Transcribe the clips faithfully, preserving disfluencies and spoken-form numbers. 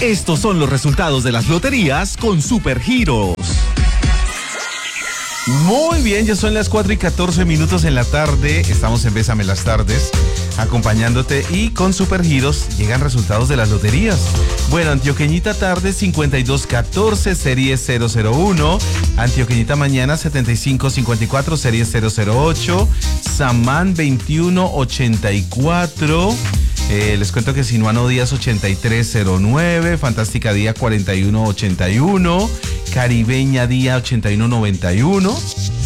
Estos son los resultados de las loterías con Supergiros. Muy bien, ya son las cuatro y catorce minutos en la tarde. Estamos en Bésame las Tardes, acompañándote, y con Supergiros llegan resultados de las loterías. Bueno, Antioqueñita Tarde cincuenta y dos catorce, serie cero cero uno. Antioqueñita Mañana setenta y cinco cincuenta y cuatro, serie cero cero ocho. Samán veintiuno ochenta y cuatro. Eh, les cuento que Sinuano Díaz ochenta y tres cero nueve, Fantástica Día cuarenta y uno ochenta y uno, Caribeña Día ochenta y uno noventa y uno.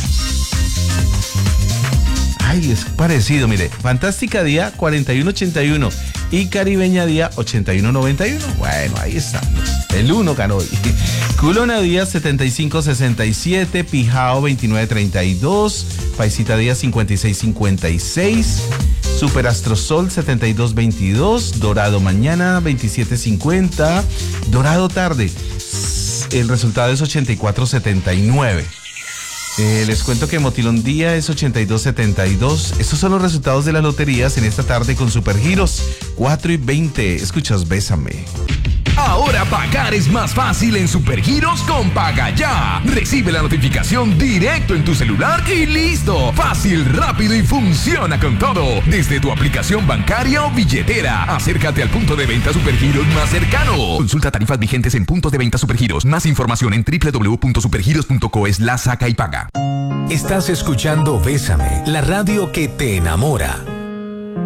Ay, es parecido, mire, Fantástica Día cuarenta y uno ochenta y uno y Caribeña Día ochenta y uno noventa y uno. Bueno, ahí estamos. El uno ganó hoy. Culona Díaz setenta y cinco sesenta y siete, Pijao veintinueve treinta y dos, Paisita Díaz cincuenta y seis cincuenta y seis, Superastrosol setenta y dos veintidós, Dorado Mañana veintisiete cincuenta, Dorado Tarde, el resultado es ochenta y cuatro setenta y nueve. Eh, les cuento que Motilón Día es ochenta y dos setenta y dos. Estos son los resultados de las loterías en esta tarde con Supergiros. cuatro y veinte. Escuchas Bésame. Ahora pagar es más fácil en Supergiros con Paga Ya. Recibe la notificación directo en tu celular y listo. Fácil, rápido y funciona con todo. Desde tu aplicación bancaria o billetera. Acércate al punto de venta Supergiros más cercano. Consulta tarifas vigentes en puntos de venta Supergiros. Más información en doble u doble u doble u punto supergiros punto co slash saca y paga. Estás escuchando Bésame, la radio que te enamora.